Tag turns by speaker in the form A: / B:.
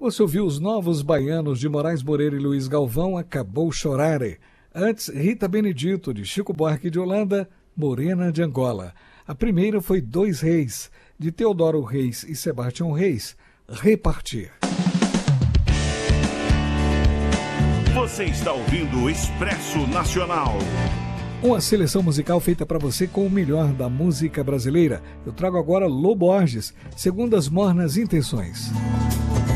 A: Você ouviu os Novos Baianos de Moraes Moreira e Luiz Galvão, Acabou Chorare. Antes, Rita Benedito, de Chico Buarque de Holanda, Morena de Angola. A primeira foi Dois Reis, de Teodoro Reis e Sebastião Reis, Repartir.
B: Você está ouvindo o Expresso Nacional.
A: Uma seleção musical feita para você com o melhor da música brasileira. Eu trago agora Lô Borges, Segundo as Mornas Intenções.